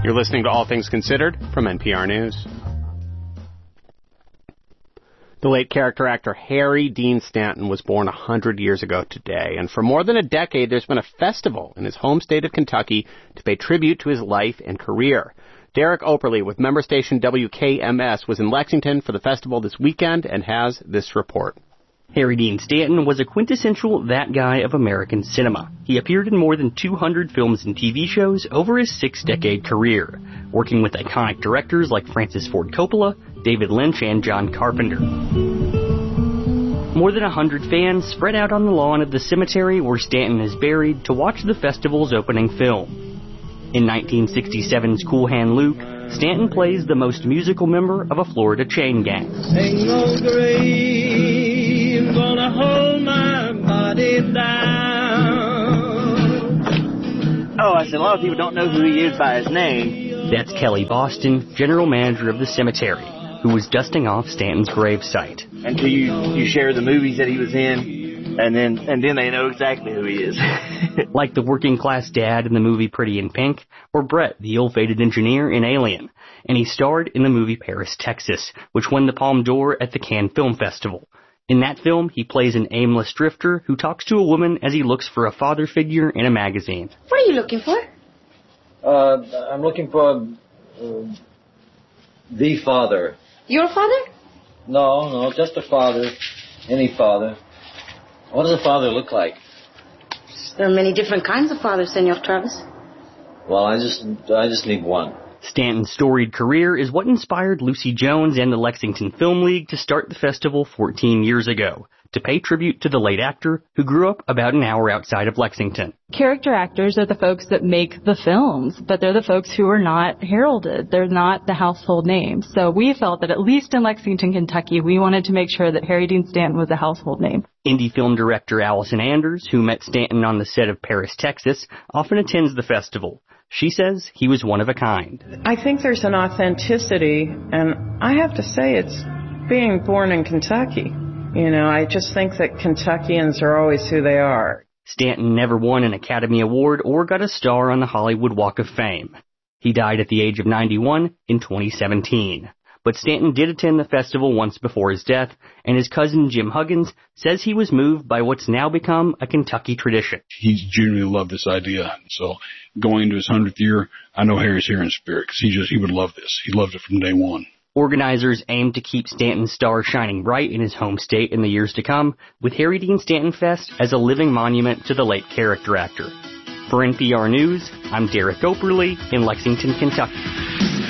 You're listening to All Things Considered from NPR News. The late character actor Harry Dean Stanton was born 100 years ago today, and for more than a decade there's been a festival in his home state of Kentucky to pay tribute to his life and career. Derek Operly with member station WKMS was in Lexington for the festival this weekend and has this report. Harry Dean Stanton was a quintessential that guy of American cinema. He appeared in more than 200 films and TV shows over his 6-decade career, working with iconic directors like Francis Ford Coppola, David Lynch, and John Carpenter. More than 100 fans spread out on the lawn of the cemetery where Stanton is buried to watch the festival's opening film. In 1967's Cool Hand Luke, Stanton plays the most musical member of a Florida chain gang. Ain't no grave gonna hold my body down. Oh, I said, a lot of people don't know who he is by his name. That's Kelly Boston, general manager of the cemetery, who was dusting off Stanton's gravesite. Until you share the movies that he was in, and then they know exactly who he is. Like the working class dad in the movie Pretty in Pink, or Brett, the ill-fated engineer in Alien. And he starred in the movie Paris, Texas, which won the Palme d'Or at the Cannes Film Festival. In that film, he plays an aimless drifter who talks to a woman as he looks for a father figure in a magazine. What are you looking for? I'm looking for the father. Your father? No, just a father. Any father. What does a father look like? There are many different kinds of fathers, Senor Travis. Well, I just need one. Stanton's storied career is what inspired Lucy Jones and the Lexington Film League to start the festival 14 years ago, to pay tribute to the late actor who grew up about an hour outside of Lexington. Character actors are the folks that make the films, but they're the folks who are not heralded. They're not the household names. So we felt that at least in Lexington, Kentucky, we wanted to make sure that Harry Dean Stanton was a household name. Indie film director Allison Anders, who met Stanton on the set of Paris, Texas, often attends the festival. She says he was one of a kind. I think there's an authenticity, and I have to say it's being born in Kentucky. You know, I just think that Kentuckians are always who they are. Stanton never won an Academy Award or got a star on the Hollywood Walk of Fame. He died at the age of 91 in 2017. But Stanton did attend the festival once before his death, and his cousin Jim Huggins says he was moved by what's now become a Kentucky tradition. He genuinely loved this idea. So going into his 100th year, I know Harry's here in spirit because he would love this. He loved it from day one. Organizers aim to keep Stanton's star shining bright in his home state in the years to come, with Harry Dean Stanton Fest as a living monument to the late character actor. For NPR News, I'm Derek Operly in Lexington, Kentucky.